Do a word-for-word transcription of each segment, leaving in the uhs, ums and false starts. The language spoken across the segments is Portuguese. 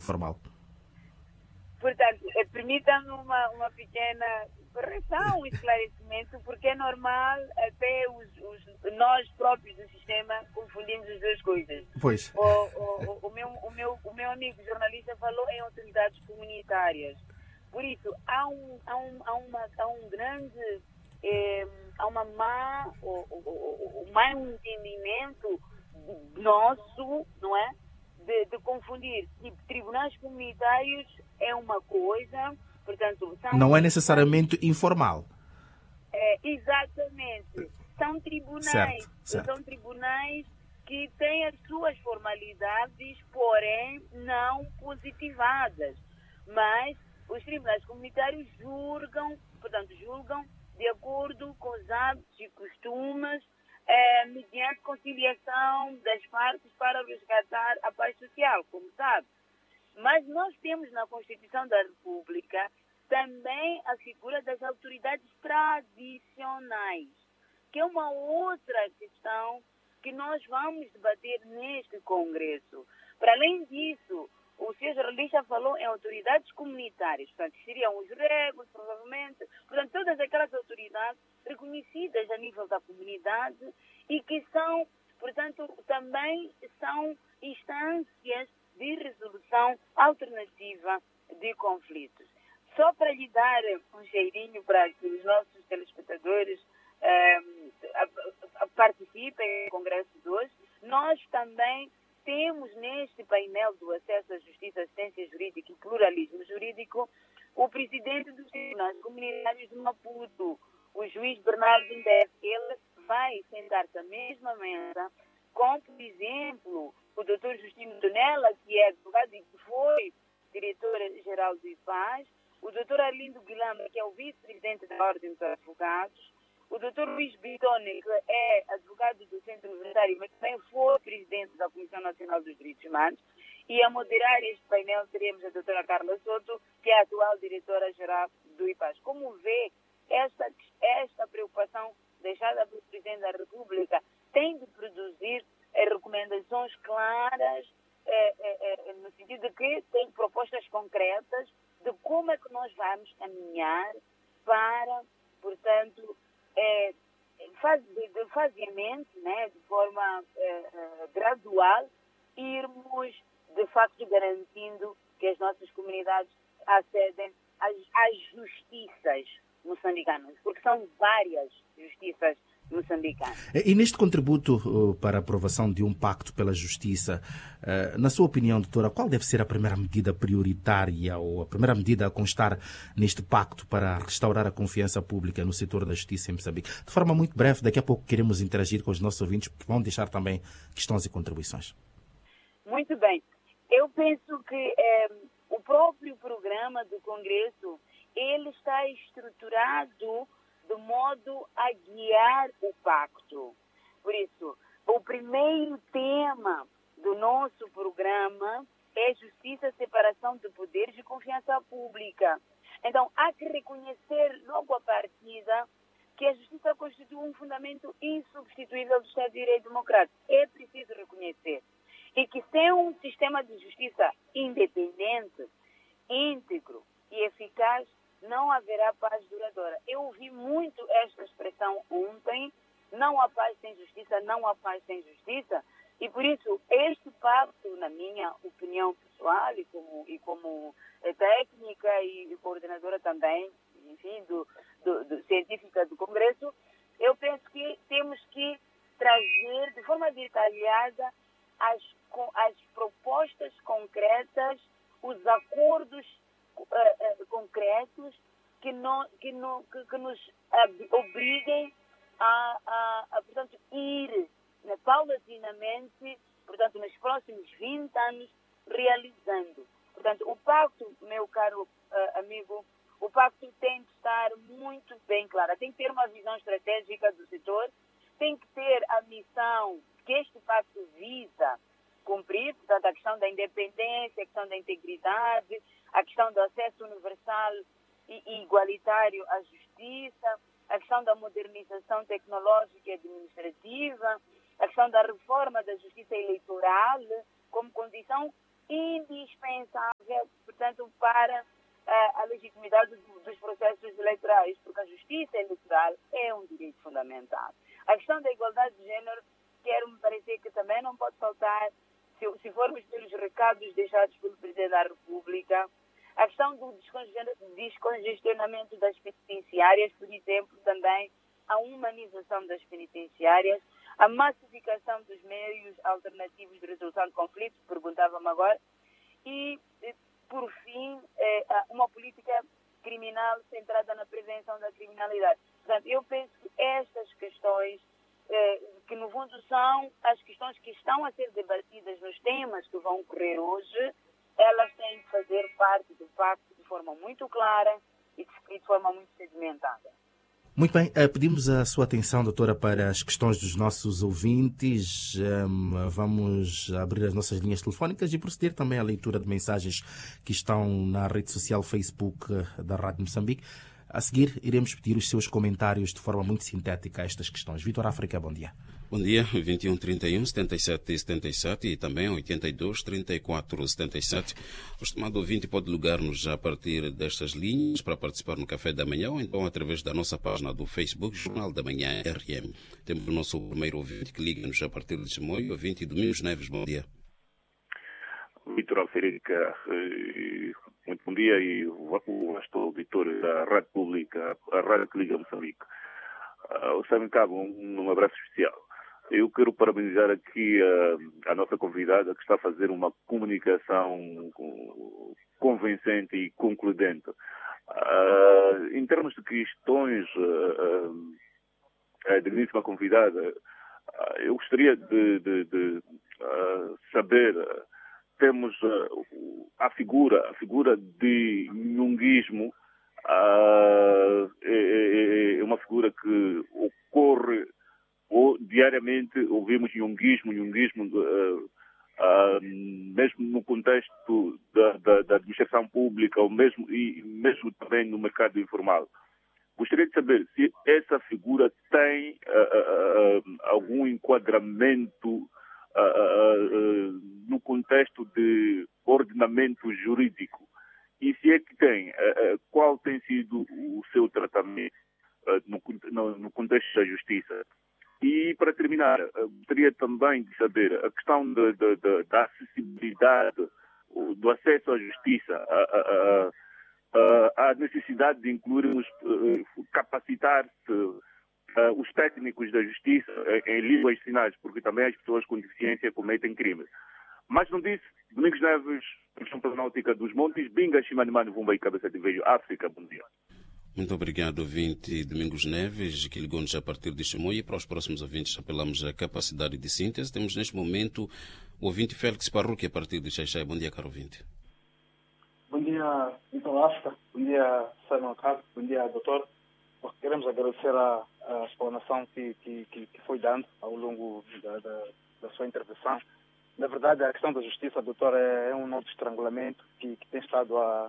formal. Portanto, permita-me uma, uma pequena correção, um esclarecimento, porque é normal até os, os, nós próprios do sistema confundimos as duas coisas. Pois. O, o, o, meu, o, meu, o meu amigo jornalista falou em autoridades comunitárias. Por isso, há um, há um, há uma, há um grande, eh, há uma má, o, o, o, má entendimento nosso, não é? De, de confundir. Tipo, tribunais comunitários é uma coisa, portanto... São, não é necessariamente informal. É, exatamente. São tribunais. Certo, certo. São tribunais que têm as suas formalidades, porém não positivadas. Mas os tribunais comunitários julgam, portanto, julgam de acordo com os hábitos e costumes, É, mediante conciliação das partes para resgatar a paz social, como sabe. Mas nós temos na Constituição da República também a figura das autoridades tradicionais, que é uma outra questão que nós vamos debater neste Congresso. Para além disso, o senhor jornalista falou em autoridades comunitárias, portanto, seriam os regos, provavelmente, portanto, todas aquelas autoridades reconhecidas a nível da comunidade e que são, portanto, também são instâncias de resolução alternativa de conflitos. Só para lhe dar um cheirinho para que os nossos telespectadores eh, participem no Congresso de hoje, nós também temos neste painel do acesso à justiça, assistência jurídica e pluralismo jurídico o presidente dos tribunais comunitários de Maputo, o juiz Bernardo Ndef. Ele vai sentar-se à mesma mesa com, por exemplo, o doutor Justino Tonella, que é advogado e que foi diretora-geral do I P A S, o doutor Arlindo Guilherme, que é o vice-presidente da Ordem dos Advogados, o doutor Luís Bitone, que é advogado do Centro Universitário, mas também foi presidente da Comissão Nacional dos Direitos Humanos, e a moderar este painel teremos a doutora Carla Soto, que é a atual diretora-geral do I P A S. Como vê, esta, esta preocupação deixada pelo Presidente da República tem de produzir eh, recomendações claras, eh, eh, eh, no sentido de que tem propostas concretas de como é que nós vamos caminhar para, portanto, eh, faz, de, de faseamento, né, de forma eh, eh, gradual, irmos, de facto, garantindo que as nossas comunidades acedem às, às justiças moçambicanas, porque são várias justiças moçambicanas. E neste contributo uh, para a aprovação de um pacto pela justiça, uh, na sua opinião, doutora, qual deve ser a primeira medida prioritária ou a primeira medida a constar neste pacto para restaurar a confiança pública no setor da justiça em Moçambique? De forma muito breve, daqui a pouco queremos interagir com os nossos ouvintes, que vão deixar também questões e contribuições. Muito bem. Eu penso que eh, o próprio programa do Congresso ele está estruturado de modo a guiar o pacto. Por isso, o primeiro tema do nosso programa é justiça, separação de poderes e confiança pública. Então, há que reconhecer logo à partida que a justiça constitui um fundamento insubstituível do Estado de Direito Democrático. É preciso reconhecer. E que sem um sistema de justiça independente, íntegro e eficaz, não haverá paz duradoura. Eu ouvi muito esta expressão ontem, não há paz sem justiça, não há paz sem justiça, e por isso este pacto, na minha opinião pessoal e como, e como técnica e coordenadora também, enfim, do, do, do científica do Congresso, eu penso que temos que trazer de forma detalhada as, as propostas concretas, os acordos Uh, uh, concretos que, não, que, não, que, que nos uh, obriguem a, a, a, portanto, ir né, paulatinamente, portanto, nos próximos vinte anos, realizando. Portanto, o pacto, meu caro uh, amigo, o pacto tem de estar muito bem claro. Tem que ter uma visão estratégica do setor, tem que ter a missão que este pacto visa cumprir, portanto, a questão da independência, a questão da integridade, a questão do acesso universal e igualitário à justiça, a questão da modernização tecnológica e administrativa, a questão da reforma da justiça eleitoral como condição indispensável portanto, para a, a legitimidade do, dos processos eleitorais, porque a justiça eleitoral é um direito fundamental. A questão da igualdade de género, quero-me parecer que também não pode faltar, se, se formos pelos recados deixados pelo Presidente da República, a questão do descongestionamento das penitenciárias, por exemplo, também a humanização das penitenciárias, a massificação dos meios alternativos de resolução de conflitos, perguntava-me agora, e, por fim, uma política criminal centrada na prevenção da criminalidade. Portanto, eu penso que estas questões, que no fundo são as questões que estão a ser debatidas nos temas que vão ocorrer hoje, elas têm que fazer parte do pacto de forma muito clara e de forma muito sedimentada. Muito bem, pedimos a sua atenção, doutora, para as questões dos nossos ouvintes. Vamos abrir as nossas linhas telefónicas e proceder também à leitura de mensagens que estão na rede social Facebook da Rádio Moçambique. A seguir, iremos pedir os seus comentários de forma muito sintética a estas questões. Vítor África, bom dia. Bom dia, vinte e um, trinta e um, setenta e sete, setenta e sete e também oitenta e dois, trinta e quatro, setenta e sete. O estimado ouvinte pode ligar-nos já a partir destas linhas para participar no Café da Manhã ou então através da nossa página do Facebook, Jornal da Manhã R M. Temos o nosso primeiro ouvinte que liga-nos a partir de Chimoio, ouvinte Domingos Neves, bom dia. Vítor Alferica, muito bom dia e o vasto auditor da Rádio Pública, a Rádio que liga Moçambique. O Simon Cabo, um, um abraço especial. Eu quero parabenizar aqui a, a nossa convidada que está a fazer uma comunicação convincente e concludente. Uh, em termos de questões, uh, uh, a digníssima convidada, uh, eu gostaria de, de, de uh, saber, uh, temos uh, a figura, a figura de nhunguismo, uh, é, é uma figura que ocorre ou diariamente ouvimos nhunguismo, nhunguismo, uh, uh, mesmo no contexto da, da, da administração pública, ou mesmo, e mesmo também no mercado informal. Gostaria de saber se essa figura tem uh, uh, algum enquadramento uh, uh, uh, no contexto de ordenamento jurídico. E se é que tem, uh, uh, qual tem sido o seu tratamento uh, no, no, no contexto da justiça? E, para terminar, gostaria também de saber a questão de, de, de, da acessibilidade, do acesso à justiça, a, a, a, a necessidade de incluirmos, capacitar-se os técnicos da justiça em línguas de sinais, porque também as pessoas com deficiência cometem crimes. Mas não disse, Domingos Neves, Comissão Náutica dos Montes, Binga, Chimanimani, Vumba e Cabeça de Veio, África, bom dia. Muito obrigado, ouvinte Domingos Neves, que ligou-nos a partir de Chimoio. E para os próximos ouvintes apelamos à capacidade de síntese. Temos neste momento o ouvinte Félix Parruque a partir de Xaixai. Bom dia, caro ouvinte. Bom dia, Vitor África. Bom dia, Simon Cabo. Bom dia, doutor. Queremos agradecer a, a explanação que, que, que foi dando ao longo da, da, da sua intervenção. Na verdade, a questão da justiça, doutor, é, é um novo estrangulamento que, que tem estado a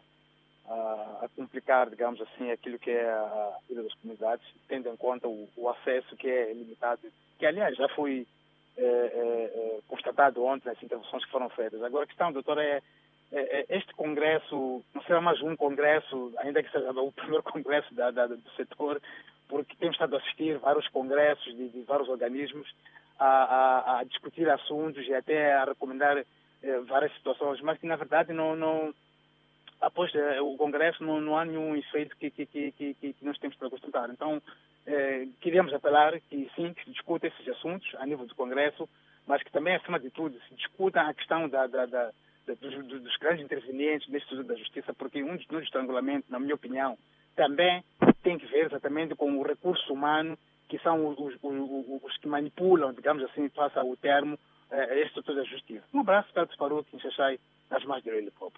a complicar, digamos assim, aquilo que é a vida das comunidades, tendo em conta o, o acesso que é limitado, que, aliás, já foi é, é, constatado ontem nas intervenções que foram feitas. Agora, a questão, doutor, é, é este congresso, não será mais um congresso, ainda que seja o primeiro congresso da, da, do setor, porque temos estado a assistir vários congressos de, de vários organismos a, a, a discutir assuntos e até a recomendar é, várias situações, mas que, na verdade, não... não após eh, o Congresso não, não há nenhum efeito que, que, que, que, que nós temos para constatar. Então, eh, queríamos apelar que sim, que se discuta esses assuntos a nível do Congresso, mas que também, acima de tudo, se discuta a questão da, da, da, da, dos, dos grandes intervenientes neste estudo da justiça, porque um dos, um dos estrangulamentos, na minha opinião, também tem que ver exatamente com o recurso humano, que são os, os, os, os que manipulam, digamos assim, passa o termo, eh, este estudo da justiça. Um abraço para o Faruque, em Xaixai, nas mais de Orelha Próprio.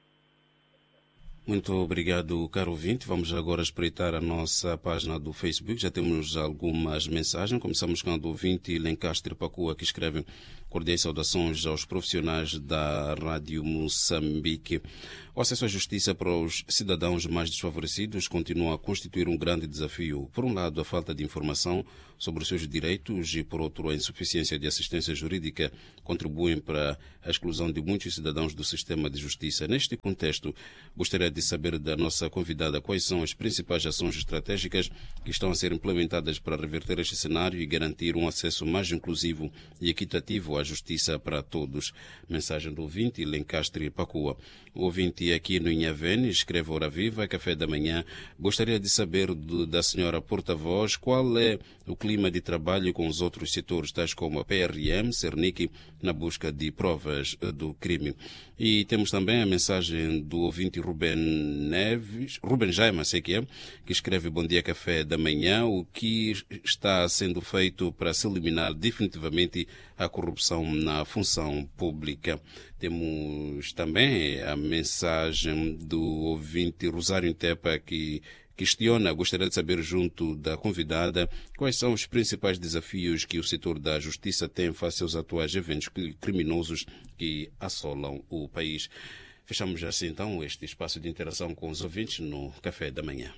Muito obrigado, caro ouvinte. Vamos agora espreitar a nossa página do Facebook. Já temos algumas mensagens. Começamos com o ouvinte Lencastre Pacua, que escreve: Cordiais saudações aos profissionais da Rádio Moçambique. O acesso à justiça para os cidadãos mais desfavorecidos continua a constituir um grande desafio. Por um lado, a falta de informação sobre os seus direitos e, por outro, a insuficiência de assistência jurídica contribuem para a exclusão de muitos cidadãos do sistema de justiça. Neste contexto, gostaria de saber da nossa convidada quais são as principais ações estratégicas que estão a ser implementadas para reverter este cenário e garantir um acesso mais inclusivo e equitativo à justiça para todos. Mensagem do ouvinte Lencastre Pacua. O ouvinte aqui no Inhavene escreve Hora Viva, Café da Manhã. Gostaria de saber do, da senhora porta-voz qual é o clima de trabalho com os outros setores, tais como a P R M, Cernic, na busca de provas do crime. E temos também a mensagem do ouvinte Ruben Neves, Ruben Jaima, sei que é, que escreve Bom Dia Café da Manhã, o que está sendo feito para se eliminar definitivamente a corrupção na função pública. Temos também a mensagem do ouvinte Rosário Intepa, que questiona, gostaria de saber junto da convidada, quais são os principais desafios que o setor da justiça tem face aos atuais eventos criminosos que assolam o país. Fechamos assim então este espaço de interação com os ouvintes no Café da Manhã.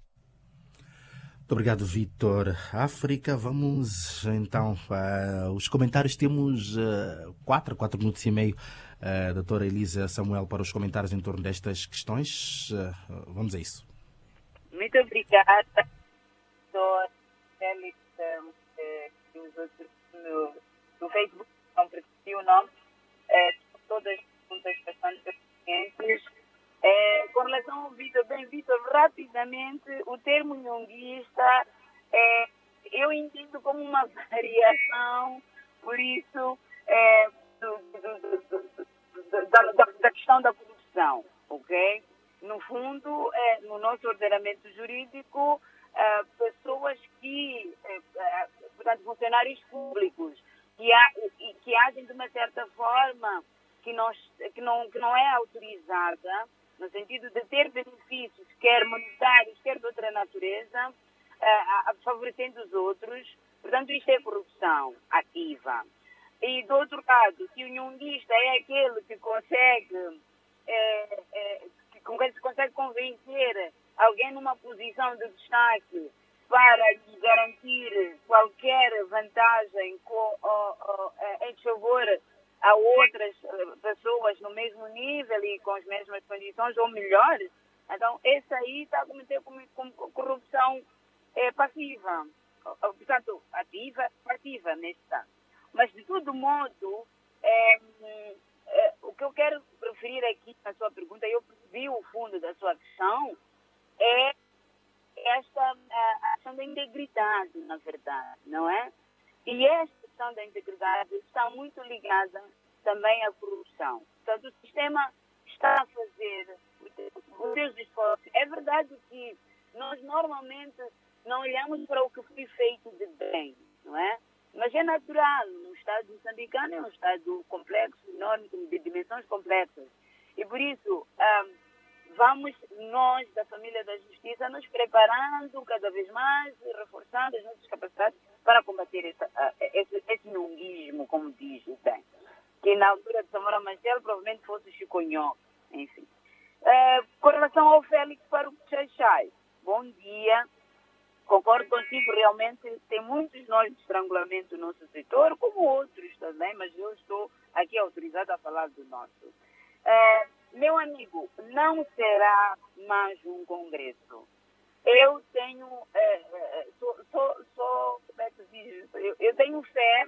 Muito obrigado, Vítor. África, vamos então uh, os comentários. Temos uh, quatro, quatro minutos e meio, uh, doutora Elisa Samuel, para os comentários em torno destas questões. Uh, vamos a isso. Muito obrigada, doutor Félix, eh, e os outros no, no Facebook, não percebi o nome, eh, todas perguntas bastante pertinentes. Eh, com relação ao Vitor, bem, Vitor, rapidamente, o termo nhonguista, eh, eu entendo como uma variação, por isso, eh, do, do, do, do, da, da, da questão da corrupção, ok? No fundo, eh, no nosso ordenamento jurídico, eh, pessoas que, eh, portanto, funcionários públicos, que, ha, que agem de uma certa forma que não, que, não, que não é autorizada, no sentido de ter benefícios, quer monetários, quer de outra natureza, eh, favorecendo os outros. Portanto, isto é corrupção ativa. E, do outro lado, se o nhonguista é aquele que consegue... Eh, eh, com que se consegue convencer alguém numa posição de destaque para lhe garantir qualquer vantagem com, oh, oh, em favor a outras pessoas no mesmo nível e com as mesmas condições ou melhores, então esse aí está a cometer com, com corrupção é, passiva, portanto ativa, passiva neste caso. Mas de todo modo, é, é, o que eu quero referir aqui na sua pergunta, eu percebi o fundo da sua questão, é esta a, a questão da integridade, na verdade, não é? E esta questão da integridade está muito ligada também à corrupção. Portanto, o sistema está a fazer os seus esforços. É verdade que nós normalmente não olhamos para o que foi feito de bem, não é? Mas é natural, um Estado moçambicano é um Estado complexo, enorme, de dimensões complexas. E por isso, um, vamos nós, da família da justiça, nos preparando cada vez mais, reforçando as nossas capacidades para combater esse, esse, esse nhonguismo, como diz o bem. Que na altura de Samora Machel provavelmente fosse Chiconhó, enfim. Uh, com relação ao Félix para o Xaixai, bom dia. Concordo contigo, realmente tem muitos nós de estrangulamento no nosso setor, como outros também, mas eu estou aqui autorizada a falar do nosso. Uh, meu amigo, não será mais um congresso. Eu tenho, uh, uh, sou, sou, sou, como é que se diz? Eu, eu tenho fé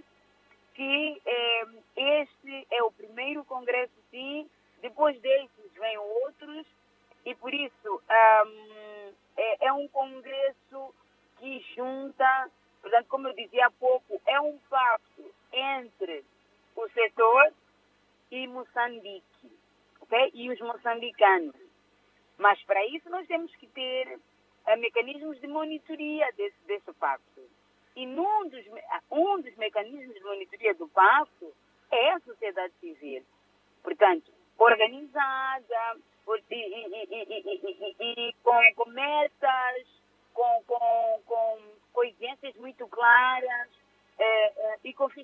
que uh, este é o primeiro congresso, sim, depois desses vêm outros, e por isso um, é, é um congresso que junta, portanto, como eu dizia há pouco, é um pacto entre o setor e Moçambique, ok? E os moçambicanos. Mas para isso nós temos que ter uh, mecanismos de monitoria desse, desse pacto. E num dos, um dos mecanismos de monitoria do pacto é a sociedade civil. Portanto, organizada, e, e, e, e, e, e com, com metas, com, com, com, com exigências muito claras eh, eh, e com fiscalização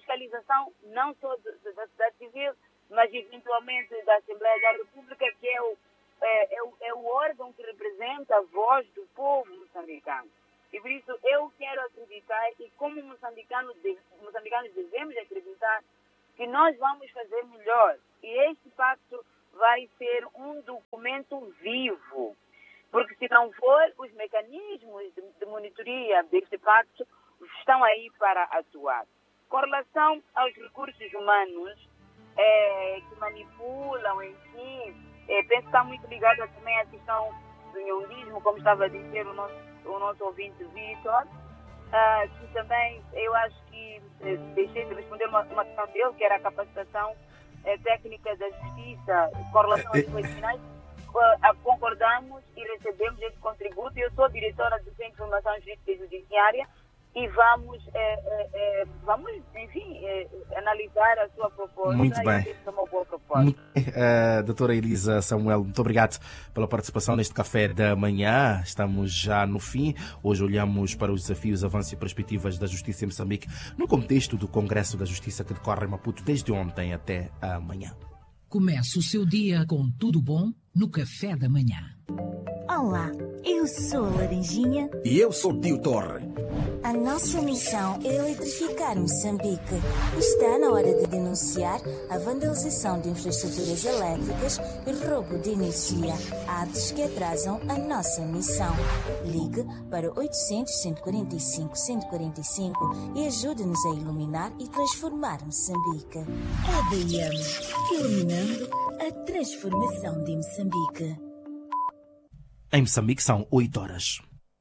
participação não só de, de, da sociedade civil, mas eventualmente da Assembleia da República, que é o, é, é, o, é o órgão que representa a voz do povo moçambicano. E por isso eu quero acreditar, e como moçambicanos, moçambicanos devemos acreditar, que nós vamos fazer melhor. E este pacto vai ser um documento vivo. Porque se não for, os mecanismos de, de monitoria deste pacto estão aí para atuar. Com relação aos recursos humanos é, que manipulam, enfim, é, penso que está muito ligado também à questão do nhonguismo, como estava a dizer o nosso, o nosso ouvinte Vitor, ah, que também eu acho que eh, deixei de responder uma, uma questão dele, que era a capacitação eh, técnica da justiça com relação aos juízes finais. Uh, concordamos e recebemos esse contributo. Eu sou diretora do Centro de Formação Jurídica e Judiciária e vamos, eh, eh, vamos enfim, eh, analisar a sua proposta. Muito bem. E uma boa proposta. Muito bem. Uh, doutora Elisa Samuel, muito obrigado pela participação neste café da manhã. Estamos já no fim. Hoje olhamos para os desafios, avanços e perspectivas da justiça em Moçambique no contexto do Congresso da Justiça que decorre em Maputo desde ontem até amanhã. Comece o seu dia com tudo bom no café da manhã. Olá, eu sou a Laranjinha. E eu sou o Tio Torre. A nossa missão é eletrificar Moçambique. Está na hora de denunciar a vandalização de infraestruturas elétricas e roubo de energia, atos que atrasam a nossa missão. Ligue para oitocentos, cento e quarenta e cinco, cento e quarenta e cinco e ajude-nos a iluminar e transformar Moçambique. A D M, iluminando a transformação de Moçambique. Em Moçambique são oito horas.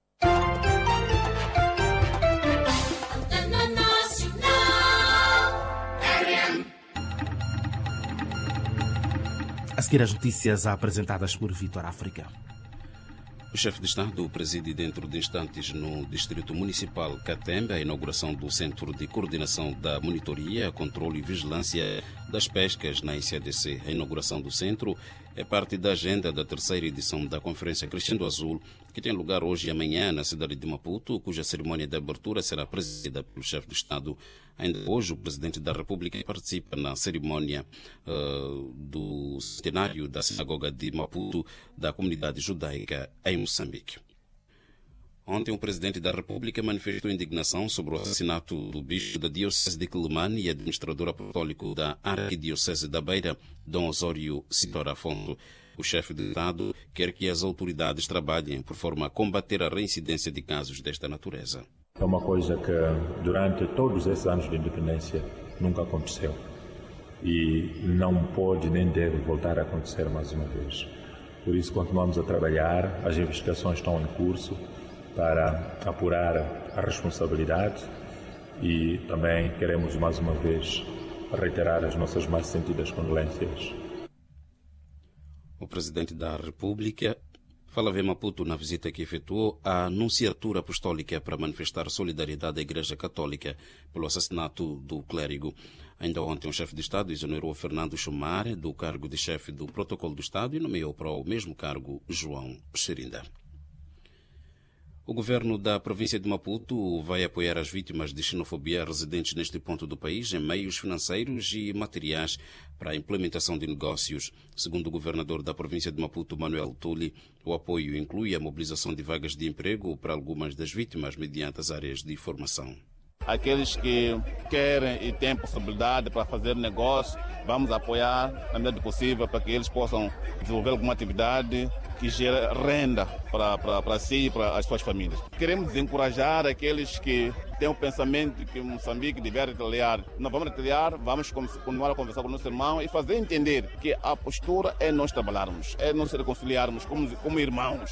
A seguir as notícias apresentadas por Vitor África. O chefe de Estado preside dentro de instantes no Distrito Municipal Catembe a inauguração do Centro de Coordenação da Monitoria, Controle e Vigilância das Pescas na I C A D C. A inauguração do centro é parte da agenda da terceira edição da Conferência Crescendo Azul, que tem lugar hoje e amanhã na cidade de Maputo, cuja cerimônia de abertura será presidida pelo chefe de Estado. Ainda hoje, o presidente da República participa na cerimônia uh, do centenário da Sinagoga de Maputo da comunidade judaica em Moçambique. Ontem, o presidente da República manifestou indignação sobre o assassinato do bispo da Diocese de Quelimane e administrador apostólico da Arquidiocese da Beira, Dom Osório Sitor Afonso. O chefe de Estado quer que as autoridades trabalhem por forma a combater a reincidência de casos desta natureza. É uma coisa que durante todos esses anos de independência nunca aconteceu e não pode nem deve voltar a acontecer mais uma vez. Por isso continuamos a trabalhar, as investigações estão em curso para apurar a responsabilidade e também queremos mais uma vez reiterar as nossas mais sentidas condolências. O presidente da República falava em Maputo na visita que efetuou à Nunciatura Apostólica para manifestar solidariedade à Igreja Católica pelo assassinato do clérigo. Ainda ontem, o chefe de Estado exonerou Fernando Chumare do cargo de chefe do Protocolo do Estado e nomeou para o mesmo cargo João Xerinda. O governo da província de Maputo vai apoiar as vítimas de xenofobia residentes neste ponto do país em meios financeiros e materiais para a implementação de negócios. Segundo o governador da província de Maputo, Manuel Tuli, o apoio inclui a mobilização de vagas de emprego para algumas das vítimas mediante as áreas de formação. Aqueles que querem e têm possibilidade para fazer negócio, vamos apoiar na medida do possível para que eles possam desenvolver alguma atividade que gere renda para, para, para si e para as suas famílias. Queremos encorajar aqueles que têm o pensamento de que Moçambique deve retaliar. Não vamos retaliar, vamos continuar a conversar com o nosso irmão e fazer entender que a postura é nós trabalharmos, é nós reconciliarmos como, como irmãos.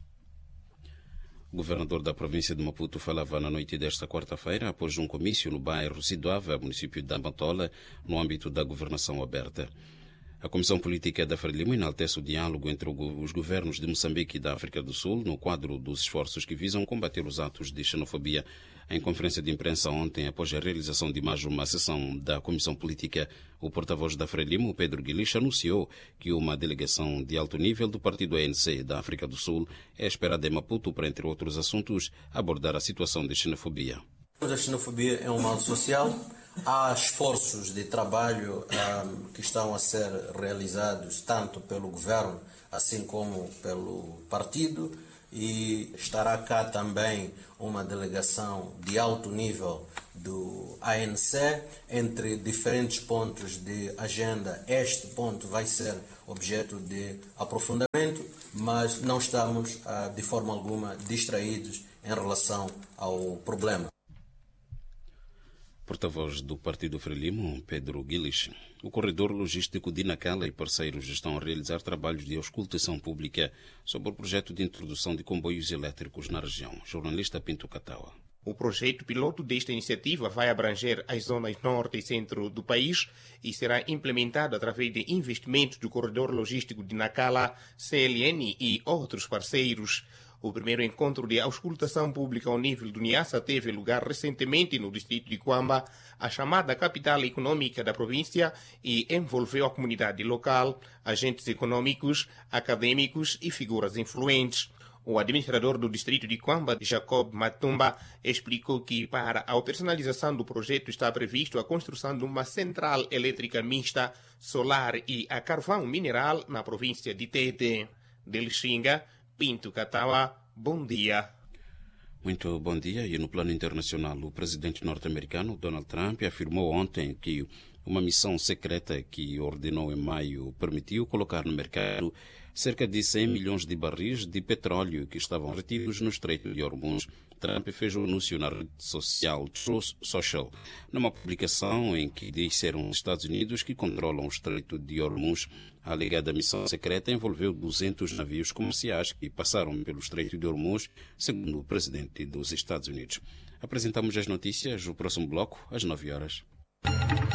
O governador da província de Maputo falava na noite desta quarta-feira após um comício no bairro Sidoava, município de Ambantola, no âmbito da governação aberta. A Comissão Política da Frelimo enaltece o diálogo entre os governos de Moçambique e da África do Sul no quadro dos esforços que visam combater os atos de xenofobia. Em conferência de imprensa ontem, após a realização de mais uma sessão da Comissão Política, o porta-voz da Frelimo, Pedro Guilish, anunciou que uma delegação de alto nível do partido A N C da África do Sul é esperada em Maputo para, entre outros assuntos, abordar a situação de xenofobia. A xenofobia é um mal social, Há esforços de trabalho um, que estão a ser realizados tanto pelo governo assim como pelo partido, e estará cá também uma delegação de alto nível do A N C entre diferentes pontos de agenda. Este ponto vai ser objeto de aprofundamento, mas não estamos uh, de forma alguma distraídos em relação ao problema. Porta-voz do Partido Frelimo, Pedro Guilis. O corredor logístico de Nacala e parceiros estão a realizar trabalhos de auscultação pública sobre o projeto de introdução de comboios elétricos na região. Jornalista Pinto Catawa. O projeto piloto desta iniciativa vai abranger as zonas norte e centro do país e será implementado através de investimentos do corredor logístico de Nacala, C L N e outros parceiros. O primeiro encontro de auscultação pública ao nível do Niassa teve lugar recentemente no distrito de Quamba, a chamada capital econômica da província, e envolveu a comunidade local, agentes econômicos, acadêmicos e figuras influentes. O administrador do distrito de Quamba, Jacob Matumba, explicou que para a operacionalização do projeto está previsto a construção de uma central elétrica mista, solar e a carvão mineral na província de Tete. De Lixinga, Pinto Catawa, bom dia. Muito bom dia. E no plano internacional, o presidente norte-americano Donald Trump afirmou ontem que uma missão secreta que ordenou em maio permitiu colocar no mercado cerca de cem milhões de barris de petróleo que estavam retidos no Estreito de Hormuz. Trump fez o anúncio na rede social Truth Social, numa publicação em que diz ser os Estados Unidos que controlam o Estreito de Hormuz. A alegada missão secreta envolveu duzentos navios comerciais que passaram pelo Estreito de Hormuz, segundo o presidente dos Estados Unidos. Apresentamos as notícias no próximo bloco, às nove horas.